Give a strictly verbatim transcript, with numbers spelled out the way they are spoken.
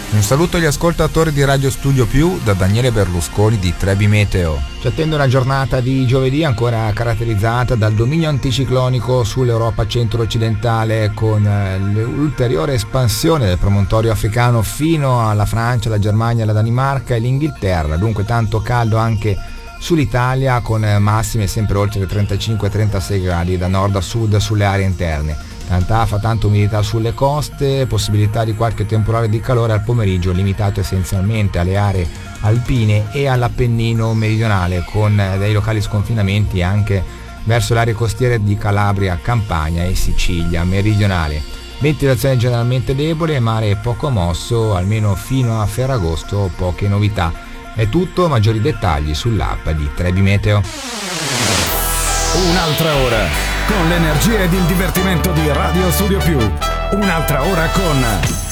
Un saluto agli ascoltatori di Radio Studio Più da Daniele Berlusconi di Trebi Meteo. Ci attende una giornata di giovedì ancora caratterizzata dal dominio anticiclonico sull'Europa centro-occidentale, con l'ulteriore espansione del promontorio africano fino alla Francia, la Germania, la Danimarca e l'Inghilterra. Dunque tanto caldo anche sull'Italia, con massime sempre oltre i trentacinque trentasei gradi da nord a sud sulle aree interne. Tanta afa, tanta umidità sulle coste, possibilità di qualche temporale di calore al pomeriggio, limitato essenzialmente alle aree alpine e all'Appennino meridionale, con dei locali sconfinamenti anche verso le aree costiere di Calabria, Campania e Sicilia meridionale. Ventilazione generalmente debole, mare poco mosso, almeno fino a Ferragosto poche novità. È tutto, maggiori dettagli sull'app di Trebi Meteo. Un'altra ora con l'energia ed il divertimento di Radio Studio Più. Un'altra ora con